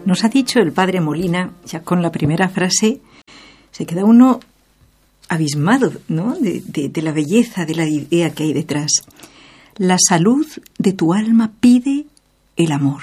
Nos ha dicho el padre Molina, ya con la primera frase, se queda uno abismado, ¿no?, de la belleza de la idea que hay detrás. La salud de tu alma pide el amor.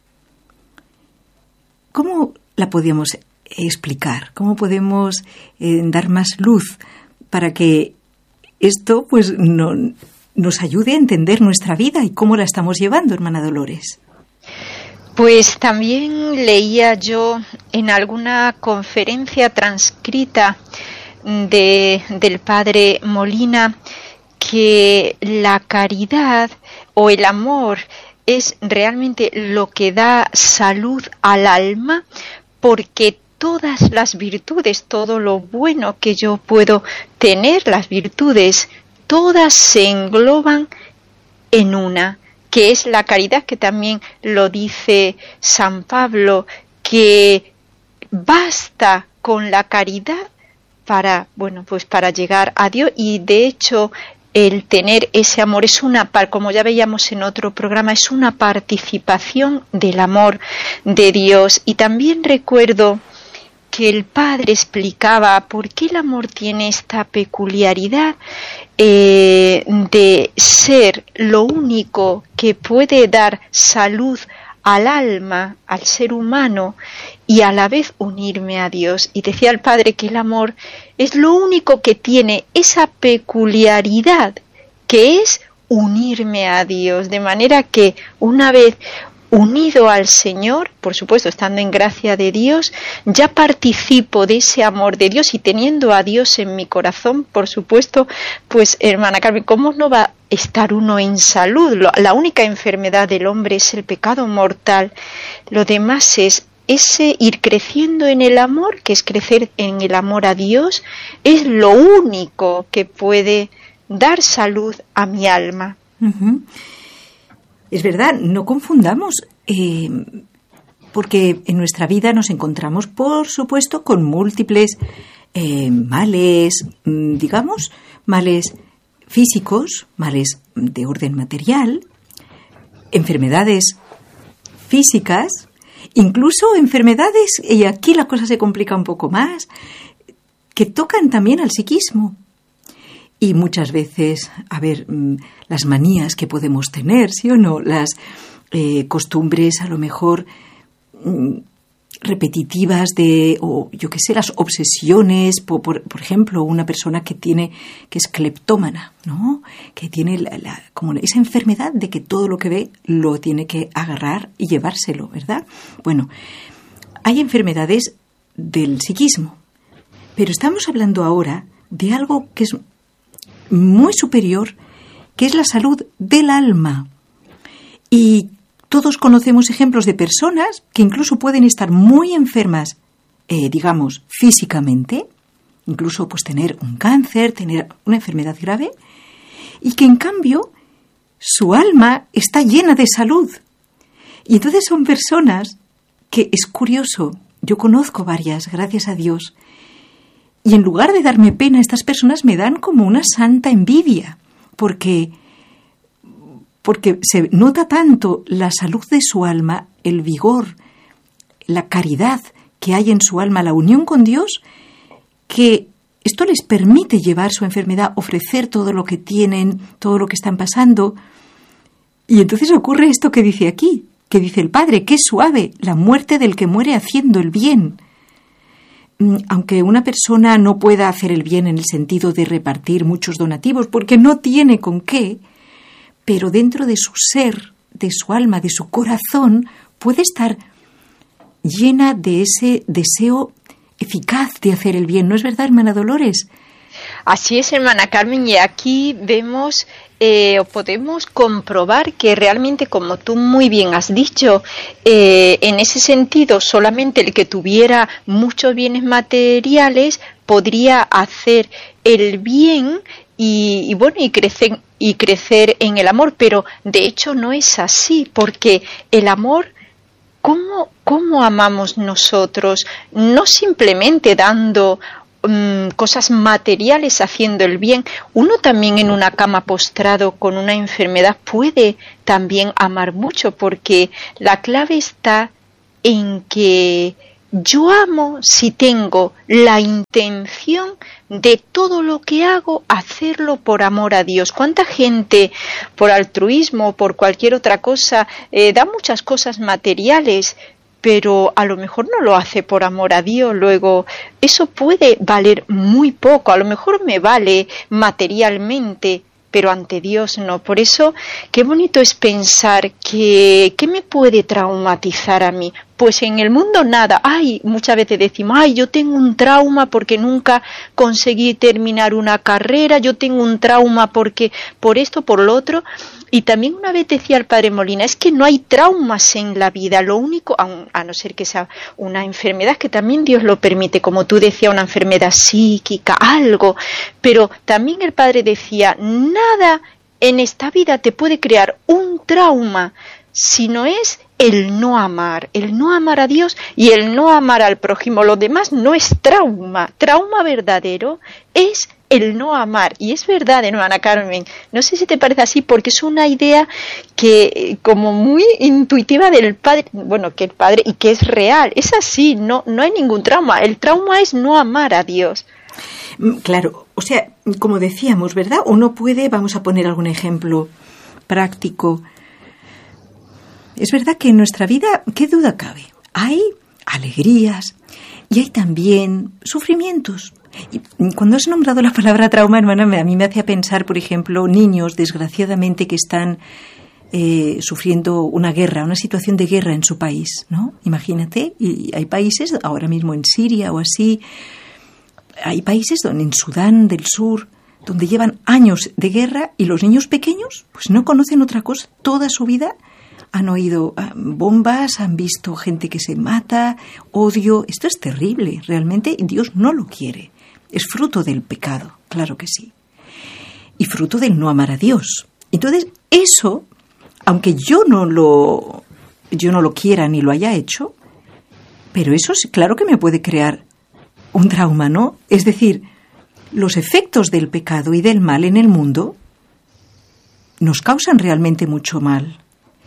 ¿Cómo la podemos explicar? ¿Cómo podemos dar más luz para que esto pues nos ayude a entender nuestra vida y cómo la estamos llevando, hermana Dolores? Pues también leía yo en alguna conferencia transcrita del padre Molina que la caridad o el amor es realmente lo que da salud al alma, porque todas las virtudes, todo lo bueno que yo puedo tener, las virtudes, todas se engloban en una, que es la caridad, que también lo dice San Pablo, que basta con la caridad para llegar a Dios. Y de hecho el tener ese amor es como ya veíamos en otro programa, es una participación del amor de Dios. Y también recuerdo que el padre explicaba por qué el amor tiene esta peculiaridad de ser lo único que puede dar salud al alma, al ser humano, y a la vez unirme a Dios. Y decía el padre que el amor es lo único que tiene esa peculiaridad, que es unirme a Dios, de manera que una vez unido al Señor, por supuesto estando en gracia de Dios, ya participo de ese amor de Dios, y teniendo a Dios en mi corazón, por supuesto, pues hermana Carmen, ¿cómo no va a estar uno en salud? La única enfermedad del hombre es el pecado mortal. Lo demás es ese ir creciendo en el amor, que es crecer en el amor a Dios, es lo único que puede dar salud a mi alma. Uh-huh. Es verdad, no confundamos, porque en nuestra vida nos encontramos, por supuesto, con múltiples males, males físicos, males de orden material, enfermedades físicas, incluso enfermedades, y aquí la cosa se complica un poco más, que tocan también al psiquismo. Y muchas veces, las manías que podemos tener, ¿sí o no? Las costumbres a lo mejor repetitivas las obsesiones, por ejemplo, una persona que es cleptómana, ¿no? Que tiene como esa enfermedad de que todo lo que ve lo tiene que agarrar y llevárselo, ¿verdad? Bueno, hay enfermedades del psiquismo, pero estamos hablando ahora de algo que es muy superior, que es la salud del alma. Y todos conocemos ejemplos de personas que incluso pueden estar muy enfermas, físicamente, incluso pues tener un cáncer, tener una enfermedad grave, y que en cambio su alma está llena de salud. Y entonces son personas que, es curioso, yo conozco varias, gracias a Dios, y en lugar de darme pena, estas personas me dan como una santa envidia, porque se nota tanto la salud de su alma, el vigor, la caridad que hay en su alma, la unión con Dios, que esto les permite llevar su enfermedad, ofrecer todo lo que tienen, todo lo que están pasando. Y entonces ocurre esto que dice aquí, que dice el Padre, que es suave la muerte del que muere haciendo el bien. Aunque una persona no pueda hacer el bien en el sentido de repartir muchos donativos, porque no tiene con qué, pero dentro de su ser, de su alma, de su corazón, puede estar llena de ese deseo eficaz de hacer el bien. ¿No es verdad, hermana Dolores? Así es, hermana Carmen, y aquí vemos o podemos comprobar que realmente, como tú muy bien has dicho, en ese sentido solamente el que tuviera muchos bienes materiales podría hacer el bien y crecer en el amor, pero de hecho no es así, porque el amor, ¿cómo amamos nosotros? No simplemente dando cosas materiales, haciendo el bien. Uno también en una cama postrado con una enfermedad puede también amar mucho, porque la clave está en que yo amo si tengo la intención de todo lo que hago, hacerlo por amor a Dios. ¿Cuánta gente por altruismo o por cualquier otra cosa da muchas cosas materiales, pero a lo mejor no lo hace por amor a Dios? Luego, eso puede valer muy poco, a lo mejor me vale materialmente, pero ante Dios no. Por eso, qué bonito es pensar que ¿qué me puede traumatizar a mí? Pues en el mundo nada. Muchas veces decimos, yo tengo un trauma porque nunca conseguí terminar una carrera, yo tengo un trauma porque por esto, por lo otro. Y también una vez decía el padre Molina, es que no hay traumas en la vida, lo único, a no ser que sea una enfermedad, que también Dios lo permite, como tú decías, una enfermedad psíquica, algo, pero también el padre decía, nada en esta vida te puede crear un trauma, si no es el no amar a Dios y el no amar al prójimo. Lo demás no es trauma. Trauma verdadero es el no amar. Y es verdad, hermana Carmen, no sé si te parece así, porque es una idea que como muy intuitiva del padre, que el padre, y que es real. Es así, no hay ningún trauma. El trauma es no amar a Dios. Claro, o sea, como decíamos, ¿verdad? Uno puede, vamos a poner algún ejemplo práctico. Es verdad que en nuestra vida, ¿qué duda cabe? Hay alegrías y hay también sufrimientos. Y cuando has nombrado la palabra trauma, hermana, a mí me hacía pensar, por ejemplo, niños, desgraciadamente, que están sufriendo una guerra, una situación de guerra en su país, ¿no? Imagínate, y hay países, ahora mismo en Siria o así, hay países en Sudán del Sur, donde llevan años de guerra y los niños pequeños pues no conocen otra cosa. Toda su vida han oído bombas, han visto gente que se mata, odio. Esto es terrible, realmente Dios no lo quiere. Es fruto del pecado, claro que sí. Y fruto del no amar a Dios. Entonces, eso, aunque yo no lo quiera ni lo haya hecho, pero eso claro que me puede crear un trauma, ¿no? Es decir, los efectos del pecado y del mal en el mundo nos causan realmente mucho mal.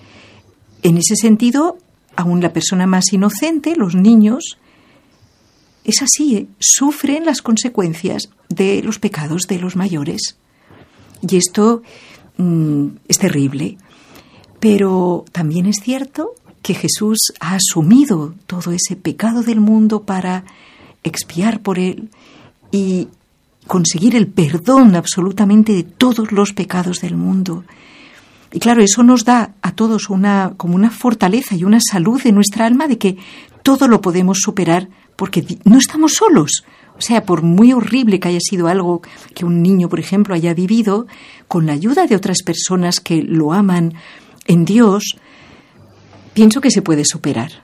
En ese sentido, aún la persona más inocente, los niños, es así, sufren las consecuencias de los pecados de los mayores. Y esto es terrible. Pero también es cierto que Jesús ha asumido todo ese pecado del mundo para expiar por él y conseguir el perdón absolutamente de todos los pecados del mundo. Y claro, eso nos da a todos como una fortaleza y una salud en nuestra alma de que todo lo podemos superar porque no estamos solos. O sea, por muy horrible que haya sido algo que un niño, por ejemplo, haya vivido, con la ayuda de otras personas que lo aman en Dios, pienso que se puede superar.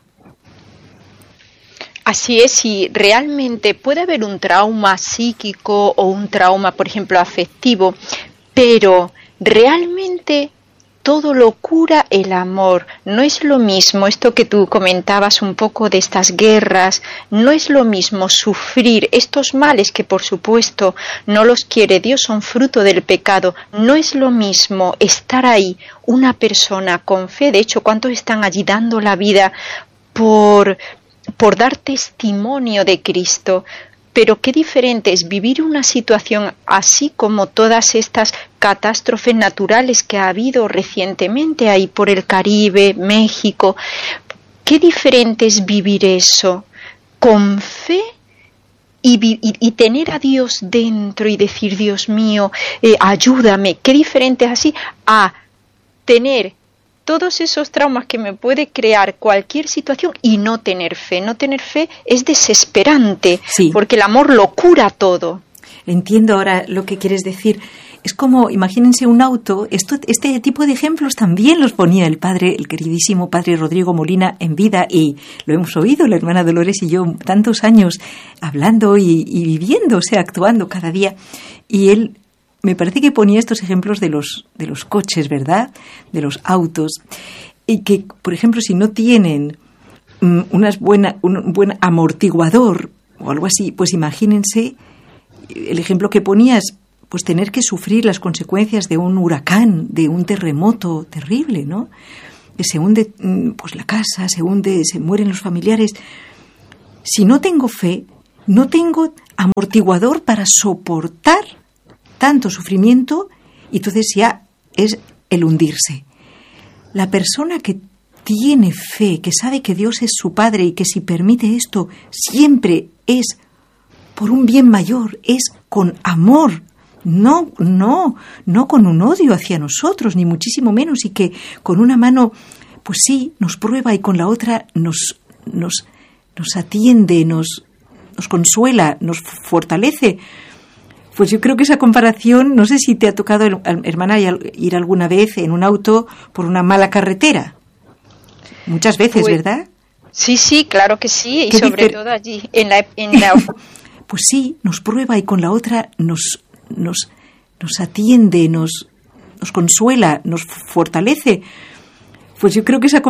Así es, y realmente puede haber un trauma psíquico o un trauma, por ejemplo, afectivo, pero realmente todo lo cura el amor. No es lo mismo esto que tú comentabas un poco de estas guerras, no es lo mismo sufrir estos males que por supuesto no los quiere Dios, son fruto del pecado. No es lo mismo estar ahí una persona con fe. De hecho, ¿cuántos están allí dando la vida por dar testimonio de Cristo? Pero qué diferente es vivir una situación así como todas estas catástrofes naturales que ha habido recientemente ahí por el Caribe, México. Qué diferente es vivir eso con fe y tener a Dios dentro y decir, Dios mío, ayúdame. Qué diferente es así a tener todos esos traumas que me puede crear cualquier situación y no tener fe. No tener fe es desesperante, sí, porque el amor lo cura todo. Entiendo ahora lo que quieres decir. Es como, imagínense un auto. Este tipo de ejemplos también los ponía el queridísimo padre Rodrigo Molina en vida, y lo hemos oído la hermana Dolores y yo tantos años hablando y viviendo, o sea, actuando cada día. Y él me parece que ponía estos ejemplos de los coches, ¿verdad? De los autos. Y que, por ejemplo, si no tienen un buen amortiguador o algo así, pues imagínense el ejemplo que ponías, pues tener que sufrir las consecuencias de un huracán, de un terremoto terrible, ¿no? se hunde pues la casa, se mueren los familiares. Si no tengo fe, no tengo amortiguador para soportar tanto sufrimiento, y entonces ya es el hundirse. La persona que tiene fe, que sabe que Dios es su Padre y que si permite esto siempre es por un bien mayor, es con amor, no con un odio hacia nosotros, ni muchísimo menos, y que con una mano, pues sí, nos prueba y con la otra nos atiende, nos consuela, nos fortalece. Pues yo creo que esa comparación, no sé si te ha tocado, hermana, ir alguna vez en un auto por una mala carretera. Muchas veces, pues, ¿verdad? Sí, claro que sí, y sobre todo allí, en la... Pues sí, nos prueba y con la otra nos atiende, nos consuela, nos fortalece. Pues yo creo que esa